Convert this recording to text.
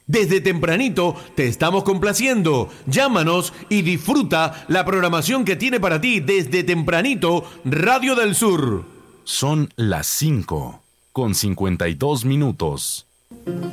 Desde tempranito te estamos complaciendo. Llámanos y disfruta la programación que tiene para ti desde tempranito Radio del Sur. Son las 5:52.